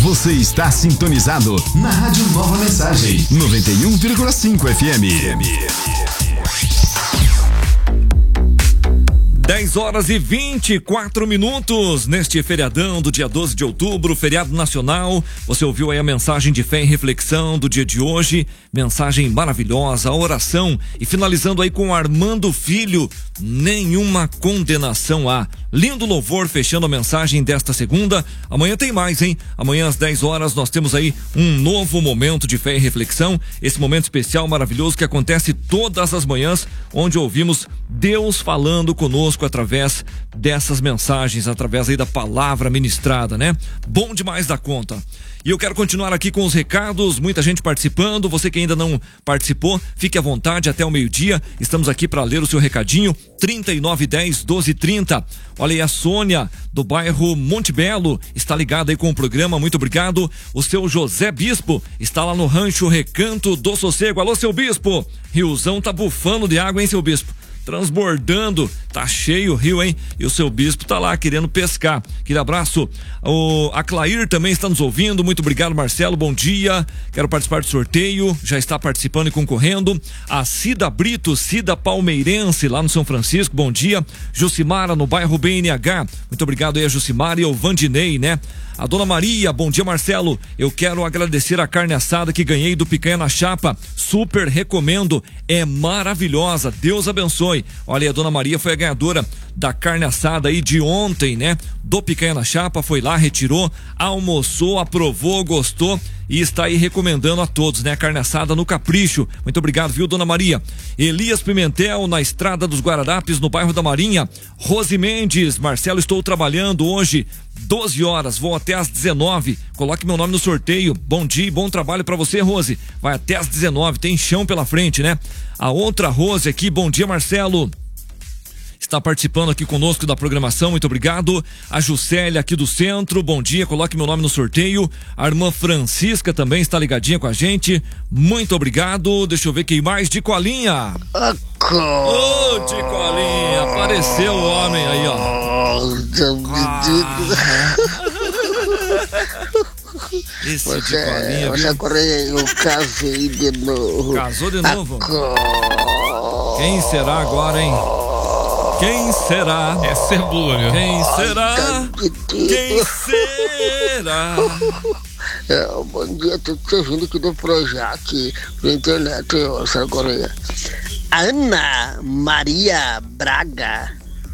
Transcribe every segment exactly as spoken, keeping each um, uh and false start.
Você está sintonizado na Rádio Nova Mensagem, noventa e um vírgula cinco F M. dez horas e vinte e quatro minutos neste feriadão do dia doze de outubro, feriado nacional. Você ouviu aí a mensagem de fé e reflexão do dia de hoje, mensagem maravilhosa, a oração, e finalizando aí com Armando Filho, nenhuma condenação há. Lindo louvor fechando a mensagem desta segunda. Amanhã tem mais, hein? Amanhã às dez horas nós temos aí um novo momento de fé e reflexão, esse momento especial maravilhoso que acontece todas as manhãs, onde ouvimos Deus falando conosco através dessas mensagens, através aí da palavra ministrada, né? Bom demais da conta. E eu quero continuar aqui com os recados, muita gente participando. Você que ainda não participou, fique à vontade até o meio-dia. Estamos aqui para ler o seu recadinho. trinta e nove dez, doze trinta. Olha aí, a Sônia do bairro Monte Belo está ligada aí com o programa, muito obrigado. O seu José Bispo está lá no Rancho Recanto do Sossego. Alô, seu Bispo, riozão tá bufando de água, hein, seu Bispo? Transbordando, tá cheio o rio, hein? E o seu Bispo tá lá querendo pescar. Aquele abraço. O, a Clair também está nos ouvindo, muito obrigado, Marcelo, bom dia. Quero participar do sorteio, já está participando e concorrendo. A Cida Brito, Cida Palmeirense, lá no São Francisco, bom dia. Jucimara, no bairro B N H, muito obrigado aí a Jucimara e ao Vandinei, né? A Dona Maria, bom dia, Marcelo. Eu quero agradecer a carne assada que ganhei do Picanha na Chapa. Super recomendo, é maravilhosa. Deus abençoe. Olha aí, a Dona Maria foi a ganhadora da carne assada aí de ontem, né? Do Picanha na Chapa, foi lá, retirou, almoçou, aprovou, gostou e está aí recomendando a todos, né? Carne assada no Capricho. Muito obrigado, viu, Dona Maria? Elias Pimentel, na Estrada dos Guararapes, no bairro da Marinha. Rose Mendes, Marcelo, estou trabalhando hoje doze horas, vou até às dezenove. Coloque meu nome no sorteio. Bom dia e bom trabalho pra você, Rose. Vai até às dezenove, tem chão pela frente, né? A outra Rose aqui, bom dia, Marcelo. Está participando aqui conosco da programação, muito obrigado. A Juscelia aqui do centro, bom dia, coloque meu nome no sorteio. A irmã Francisca também está ligadinha com a gente, muito obrigado. Deixa eu ver quem mais, de Colinha. Ô, oh, de Colinha, apareceu o homem aí, ó. Ah. Esse você, de Colinha, você viu? Correia, eu casei de novo. Casou de novo? Quem será agora, hein? Quem será? Essa é boa, viu? Quem será? Quem será? É, bom dia, tudo que vindo aqui do Projac, na internet, ô, Sérgio Correia. Ana Maria Braga.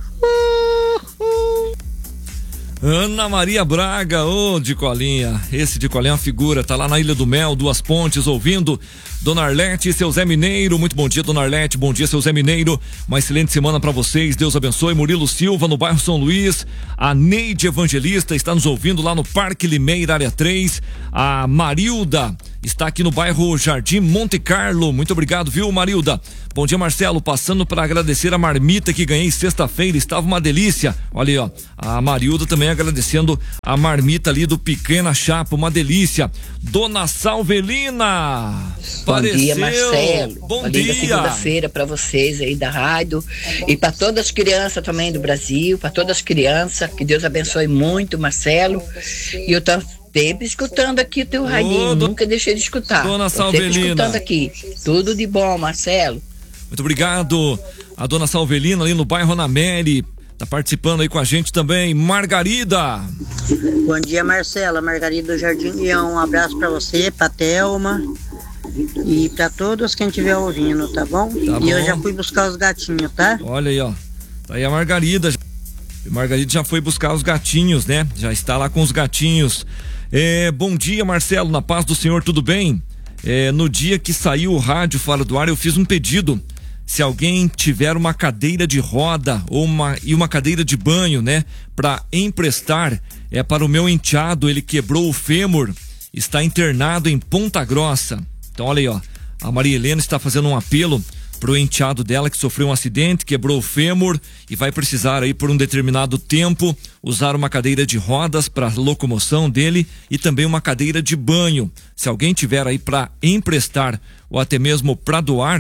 Ana Maria Braga, ô, oh, de Colinha. Esse de Colinha é uma figura, tá lá na Ilha do Mel, Duas Pontes, ouvindo. Dona Arlete e seu Zé Mineiro, muito bom dia, Dona Arlete, bom dia, seu Zé Mineiro, uma excelente semana pra vocês, Deus abençoe. Murilo Silva, no bairro São Luís. A Neide Evangelista está nos ouvindo lá no Parque Limeira, área três. A Marilda está aqui no bairro Jardim Monte Carlo, muito obrigado, viu, Marilda? Bom dia, Marcelo, passando para agradecer a marmita que ganhei sexta-feira, estava uma delícia. Olha aí, ó, a Marilda também agradecendo a marmita ali do Picanha na Chapa, uma delícia. Dona Salvelina, bom apareceu. Dia, Marcelo. Bom uma dia. Segunda-feira para vocês aí da rádio e para todas as crianças também do Brasil, para todas as crianças, que Deus abençoe muito, Marcelo. E eu tô sempre escutando aqui o teu radinho, do... nunca deixei de escutar. Dona tô Salvelina. sempre escutando aqui. Tudo de bom, Marcelo. Muito obrigado. A Dona Salvelina ali no bairro Anamere tá participando aí com a gente também. Margarida. Bom dia, Marcela. Margarida do Jardim Leão. Um abraço pra você, pra Thelma e pra todos quem estiver ouvindo, tá bom? Tá bom. E eu já fui buscar os gatinhos, tá? Olha aí, ó. Tá aí a Margarida. A Margarida já foi buscar os gatinhos, né? Já está lá com os gatinhos. É, bom dia, Marcelo. Na paz do Senhor, tudo bem? É, no dia que saiu o rádio fora do ar, eu fiz um pedido. Se alguém tiver uma cadeira de roda ou uma, e uma cadeira de banho, né, para emprestar, é para o meu enteado, ele quebrou o fêmur, está internado em Ponta Grossa. Então olha aí, ó, a Maria Helena está fazendo um apelo pro enteado dela que sofreu um acidente, quebrou o fêmur e vai precisar aí por um determinado tempo usar uma cadeira de rodas para locomoção dele e também uma cadeira de banho. Se alguém tiver aí para emprestar ou até mesmo para doar,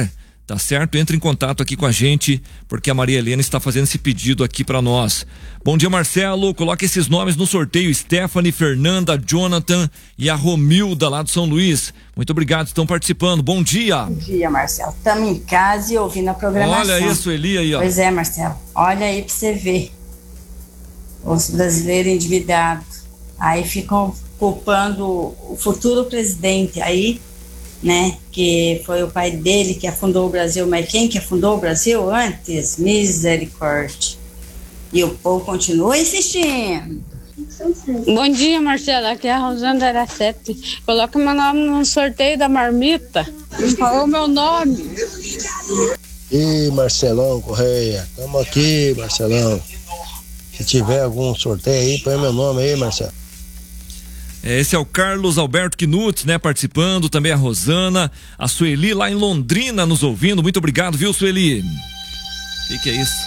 tá certo? Entre em contato aqui com a gente, porque a Maria Helena está fazendo esse pedido aqui para nós. Bom dia, Marcelo, coloque esses nomes no sorteio: Stephanie, Fernanda, Jonathan e a Romilda lá do São Luís. Muito obrigado, estão participando. Bom dia. Bom dia, Marcelo. Estamos em casa e ouvindo a programação. Olha isso, Eli aí, ó. Pois é, Marcelo. Olha aí pra você ver. Os brasileiros endividados. Aí ficam culpando o futuro presidente aí, né? Que foi o pai dele que afundou o Brasil. Mas quem que afundou o Brasil antes? Misericórdia. E o povo continua insistindo. Bom dia, Marcelo. Aqui é a Rosana da Aracete. Coloca meu nome no sorteio da marmita. Falou meu nome. E Marcelão Correia, estamos aqui, Marcelão. Se tiver algum sorteio aí, põe meu nome aí, Marcelo. Esse é o Carlos Alberto Knutz, né, participando, também a Rosana, a Sueli lá em Londrina nos ouvindo. Muito obrigado, viu, Sueli? O que, que é isso?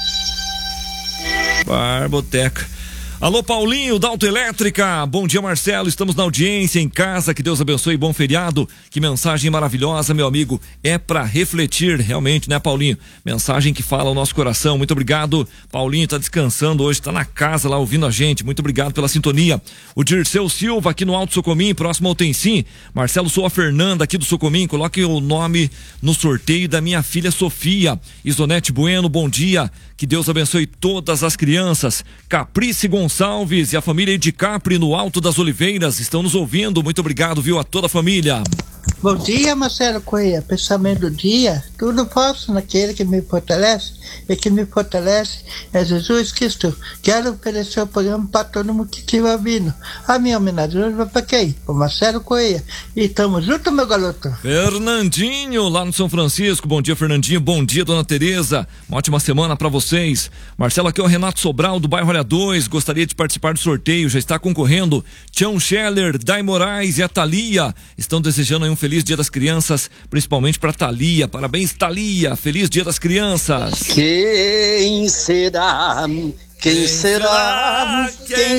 Barboteca. Alô, Paulinho, da Autoelétrica. Bom dia, Marcelo. Estamos na audiência, em casa. Que Deus abençoe. Bom feriado. Que mensagem maravilhosa, meu amigo. É para refletir, realmente, né, Paulinho? Mensagem que fala ao nosso coração. Muito obrigado. Paulinho tá descansando hoje, tá na casa lá ouvindo a gente. Muito obrigado pela sintonia. O Dirceu Silva, aqui no Alto Socomim, próximo ao Tencim. Marcelo, sou a Fernanda, aqui do Socomim. Coloque o nome no sorteio da minha filha Sofia. Isonete Bueno, bom dia. Que Deus abençoe todas as crianças. Caprice Gonçalves e a família de Capri no Alto das Oliveiras estão nos ouvindo. Muito obrigado, viu, a toda a família. Bom dia, Marcelo Coelho. Pensamento do dia: tudo posso naquele que me fortalece, e que me fortalece é Jesus Cristo. Quero oferecer o programa para todo mundo que estiver vindo. A minha homenagem hoje vai para quem? Para Marcelo Coelho. E estamos juntos, meu garoto. Fernandinho, lá no São Francisco. Bom dia, Fernandinho. Bom dia, dona Tereza. Uma ótima semana para vocês. Marcelo, aqui é o Renato Sobral, do bairro Olha dois. Gostaria de participar do sorteio. Já está concorrendo. Tião Scheller, Dai Moraes e a Thalia estão desejando aí um feliz Dia das Crianças, principalmente para Thalia. Parabéns, Thalia. Feliz Dia das Crianças. Quem será? Quem, Quem será? será? Quem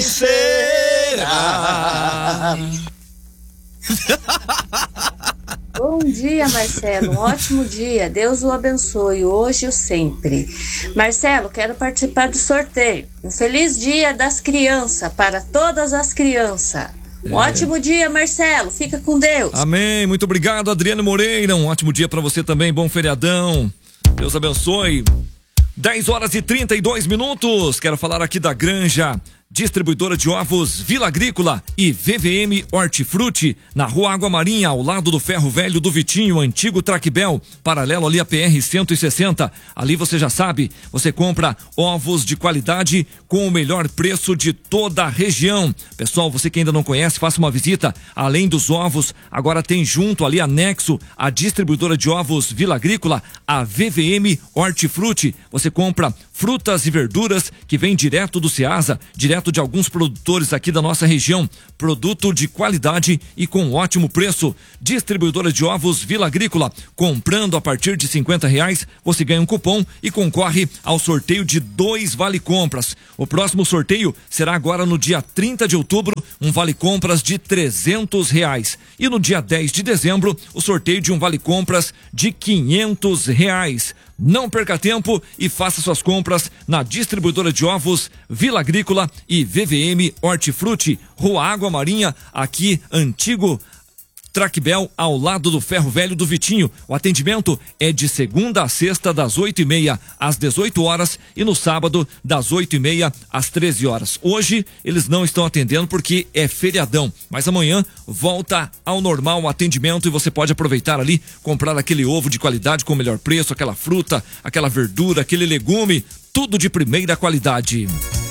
será? Bom dia, Marcelo. Um ótimo dia. Deus o abençoe hoje e sempre. Marcelo, quero participar do sorteio. Um feliz Dia das Crianças para todas as crianças. Um é. ótimo dia, Marcelo. Fica com Deus. Amém. Muito obrigado, Adriane Moreira. Um ótimo dia para você também. Bom feriadão. Deus abençoe. dez horas e trinta e dois minutos. Quero falar aqui da Granja Distribuidora de Ovos Vila Agrícola e V V M Hortifruti, na Rua Água Marinha, ao lado do Ferro Velho do Vitinho, antigo Traquibel, paralelo ali a P R cento e sessenta. Ali você já sabe, você compra ovos de qualidade com o melhor preço de toda a região. Pessoal, você que ainda não conhece, faça uma visita. Além dos ovos, agora tem junto ali anexo a Distribuidora de Ovos Vila Agrícola, a V V M Hortifruti. Você compra frutas e verduras que vem direto do Ceasa, direto de alguns produtores aqui da nossa região. Produto de qualidade e com ótimo preço. Distribuidora de Ovos Vila Agrícola. Comprando a partir de cinquenta reais, você ganha um cupom e concorre ao sorteio de dois vale-compras. O próximo sorteio será agora no dia trinta de outubro, um vale-compras de trezentos reais. E no dia dez de dezembro, o sorteio de um vale-compras de quinhentos reais. Não perca tempo e faça suas compras na Distribuidora de Ovos Vila Agrícola e V V M Hortifruti, Rua Água Marinha, aqui antigo Traquibel, ao lado do Ferro Velho do Vitinho. O atendimento é de segunda a sexta, das oito e meia às dezoito horas e no sábado, das oito e meia às treze horas. Hoje, eles não estão atendendo porque é feriadão, mas amanhã volta ao normal o atendimento e você pode aproveitar ali, comprar aquele ovo de qualidade com o melhor preço, aquela fruta, aquela verdura, aquele legume, tudo de primeira qualidade.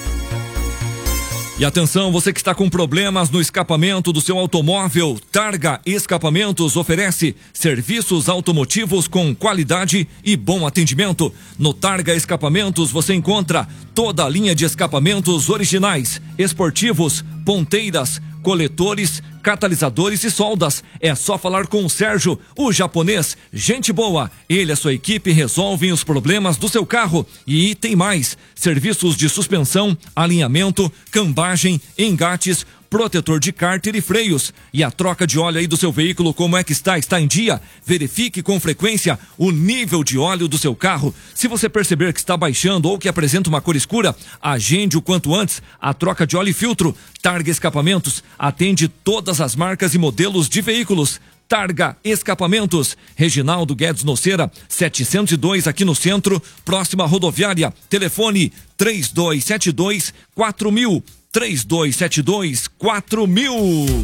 E atenção, você que está com problemas no escapamento do seu automóvel, Targa Escapamentos oferece serviços automotivos com qualidade e bom atendimento. No Targa Escapamentos você encontra toda a linha de escapamentos originais, esportivos, ponteiras, coletores, catalisadores e soldas. É só falar com o Sérgio, o japonês, gente boa. Ele e a sua equipe resolvem os problemas do seu carro. E tem mais: serviços de suspensão, alinhamento, cambagem, engates, protetor de cárter e freios. E a troca de óleo aí do seu veículo, como é que está? Está em dia? Verifique com frequência o nível de óleo do seu carro. Se você perceber que está baixando ou que apresenta uma cor escura, agende o quanto antes a troca de óleo e filtro. Targa Escapamentos atende todas as marcas e modelos de veículos. Targa Escapamentos, Reginaldo Guedes Noceira, setecentos e dois, aqui no centro, próxima rodoviária. Telefone três dois sete dois quatro mil, três dois sete dois quatro mil.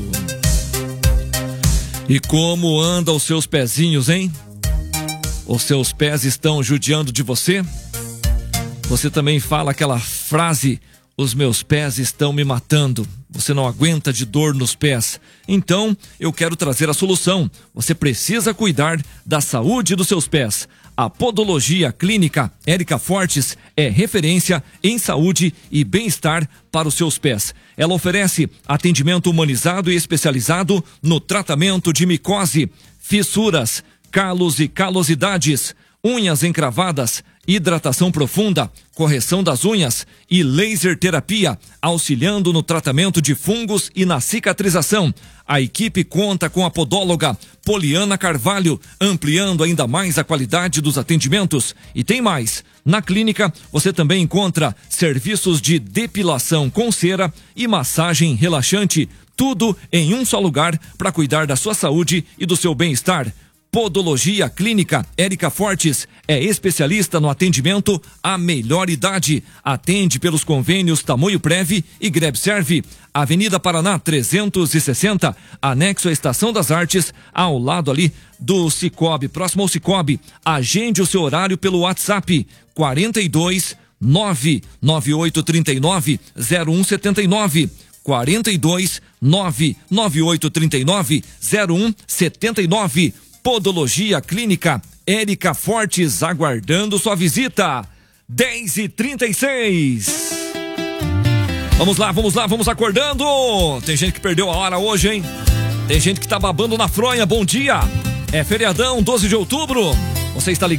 E como anda os seus pezinhos, hein? Os seus pés estão judiando de você? Você também fala aquela frase: os meus pés estão me matando. Você não aguenta de dor nos pés. Então, eu quero trazer a solução. Você precisa cuidar da saúde dos seus pés. A Podologia Clínica Érica Fortes é referência em saúde e bem-estar para os seus pés. Ela oferece atendimento humanizado e especializado no tratamento de micose, fissuras, calos e calosidades, unhas encravadas, hidratação profunda, correção das unhas e laser terapia, auxiliando no tratamento de fungos e na cicatrização. A equipe conta com a podóloga Poliana Carvalho, ampliando ainda mais a qualidade dos atendimentos. E tem mais. Na clínica, você também encontra serviços de depilação com cera e massagem relaxante. Tudo em um só lugar para cuidar da sua saúde e do seu bem-estar. Podologia Clínica Érica Fortes é especialista no atendimento à melhor idade. Atende pelos convênios Tamoio Prev e Grebserve. Avenida Paraná trezentos e sessenta, anexo à Estação das Artes, ao lado ali do Cicobi, próximo ao Cicobi. Agende o seu horário pelo WhatsApp quarenta e dois, nove nove oito três nove, zero um sete nove. quarenta e dois, nove nove oito três nove, zero um sete nove. Podologia Clínica Érica Fortes, aguardando sua visita. dez e trinta e seis. Vamos lá, vamos lá, vamos acordando. Tem gente que perdeu a hora hoje, hein? Tem gente que tá babando na fronha. Bom dia. É feriadão, doze de outubro. Você está ligado?